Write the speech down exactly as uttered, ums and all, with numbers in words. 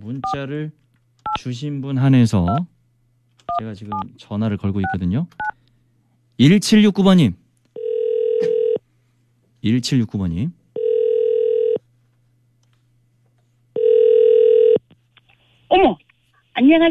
문자를 주신 분 한해서 제가 지금 전화를 걸고 있거든요. 일칠육구 번님. 일칠육구 번님. 어머, 안녕하세요.